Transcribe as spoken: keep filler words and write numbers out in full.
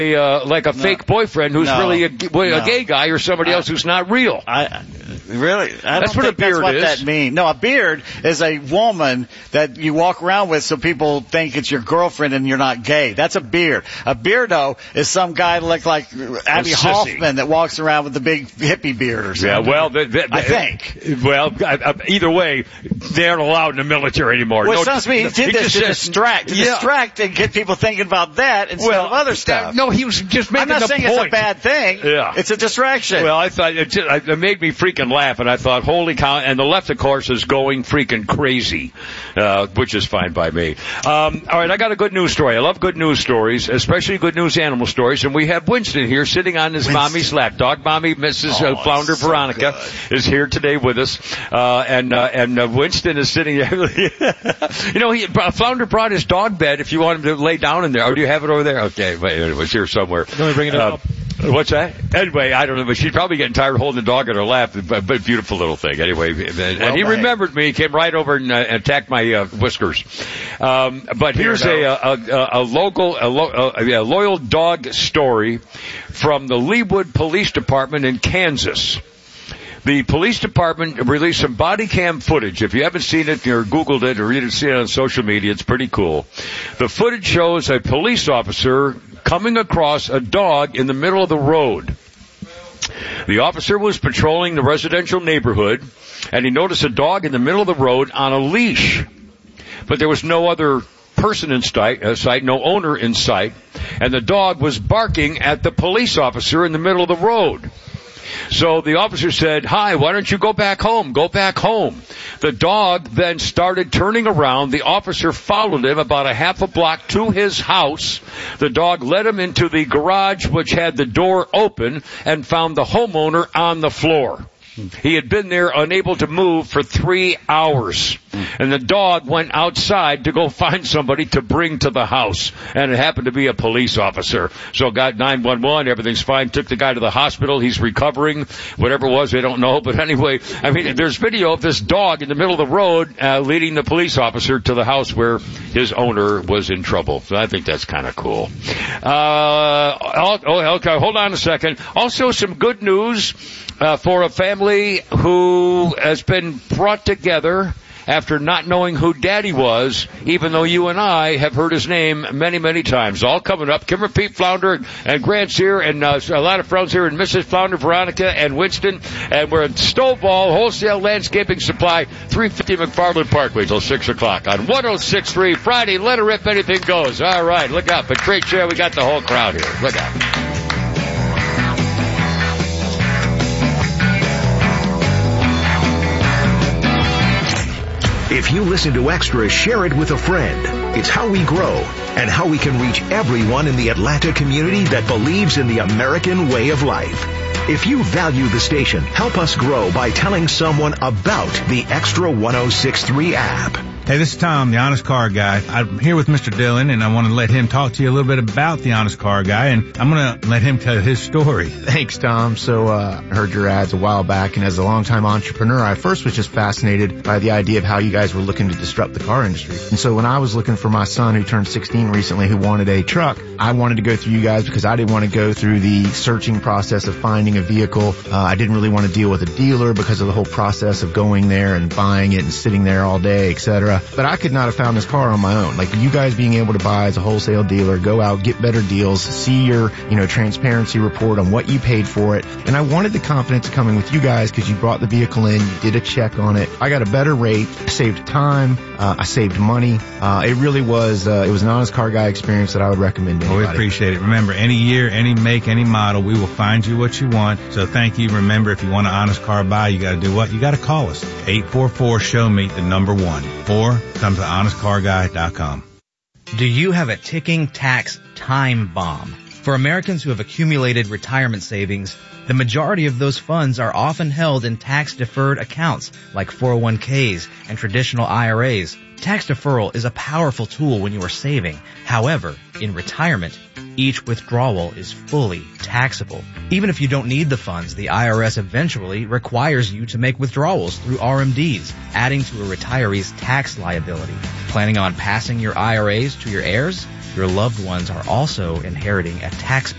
A, uh, like a no. fake boyfriend who's no. really a, a no. gay guy or somebody I, else who's not real. I, really? I that's don't what think a beard that's what is. that means. No, a beard is a woman that you walk around with so people think it's your girlfriend and you're not gay. That's a beard. A beardo is some guy like like Abby Hoffman that walks around with the big hippie beard or something. Yeah, well, the, the, I think. Well, I, I, either way, they aren't allowed in the military anymore. Well, no, it sounds to me he did he this to said, distract, to yeah. distract and get people thinking about that instead well, of other stuff. No, he was just making I'm not the saying point. it's a bad thing. Yeah. It's a distraction. Well, I thought it, just, it made me freaking laugh, and I thought, holy cow! And the left, of course, is going freaking crazy, uh, which is fine by me. Um, all right, I got a good news story. I love good news stories, especially good news animal stories, and we have Winston here sitting on his Winston. mommy's lap. Dog mommy, Missus Oh, uh, Flounder so Veronica, good. is here today with us, uh, and uh, and uh, Winston is sitting there. You know, he Flounder brought his dog bed if you want him to lay down in there. Or do you have it over there? Okay, wait, it was here somewhere. Let me bring it up. Uh, What's that? Anyway, I don't know, but she's probably getting tired of holding the dog in her lap, but, but beautiful little thing. Anyway, and, well, and he man. remembered me, came right over and uh, attacked my uh, whiskers. Um, but here's a, a, a, a local, a, lo, a, a loyal dog story from the Leawood Police Department in Kansas. The police department released some body cam footage. If you haven't seen it or Googled it or you've seen it on social media, it's pretty cool. The footage shows a police officer coming across a dog in the middle of the road. The officer was patrolling the residential neighborhood, and he noticed a dog in the middle of the road on a leash. But there was no other person in sight, uh, sight, no owner in sight, and the dog was barking at the police officer in the middle of the road. So the officer said, "Hi, why don't you go back home? Go back home." The dog then started turning around. The officer followed him about a half a block to his house. The dog led him into the garage, which had the door open, and found the homeowner on the floor. He had been there unable to move for three hours. And the dog went outside to go find somebody to bring to the house. And it happened to be a police officer. So got nine one one, everything's fine, took the guy to the hospital, he's recovering, whatever it was, they don't know. But anyway, I mean, there's video of this dog in the middle of the road uh, leading the police officer to the house where his owner was in trouble. So I think that's kind of cool. Uh, oh, okay, hold on a second. Also some good news uh, for a family who has been brought together after not knowing who Daddy was, even though you and I have heard his name many, many times. All coming up. Kimmer, Pete, Flounder, and Grant's here, and uh, a lot of friends here, and Missus Flounder, Veronica, and Winston. And we're at Stovall Wholesale Landscaping Supply, three fifty McFarland Parkway till six o'clock on one oh six point three Friday. Let her rip, anything goes. All right, look out. But great show. We got the whole crowd here. Look out. If you listen to Extra, share it with a friend. It's how we grow and how we can reach everyone in the Atlanta community that believes in the American way of life. If you value the station, help us grow by telling someone about the Extra one oh six point three app. Hey, this is Tom, the Honest Car Guy. I'm here with Mister Dillon, and I want to let him talk to you a little bit about the Honest Car Guy, and I'm going to let him tell his story. Thanks, Tom. So, uh, I heard your ads a while back, and as a longtime entrepreneur, I first was just fascinated by the idea of how you guys were looking to disrupt the car industry. And so when I was looking for my son, who turned sixteen recently, who wanted a truck, I wanted to go through you guys because I didn't want to go through the searching process of finding a vehicle. Uh, I didn't really want to deal with a dealer because of the whole process of going there and buying it and sitting there all day, et cetera. But I could not have found this car on my own. Like, you guys being able to buy as a wholesale dealer, go out, get better deals, see your, you know, transparency report on what you paid for it. And I wanted the confidence of coming with you guys because you brought the vehicle in, you did a check on it. I got a better rate, saved time, uh, I saved money. Uh, it really was, uh, it was an Honest Car Guy experience that I would recommend to anybody. Well, we appreciate it. Remember, any year, any make, any model, we will find you what you want. So thank you. Remember, if you want an Honest Car Buy, you got to do what? You got to call us. eight four four, show me the number one. Or come to honest car guy dot com. Do you have a ticking tax time bomb? For Americans who have accumulated retirement savings, the majority of those funds are often held in tax-deferred accounts like four oh one k's and traditional I R As. Tax deferral is a powerful tool when you are saving. However, in retirement, each withdrawal is fully taxable. Even if you don't need the funds, the I R S eventually requires you to make withdrawals through R M Ds, adding to a retiree's tax liability. Planning on passing your I R As to your heirs? Your loved ones are also inheriting a tax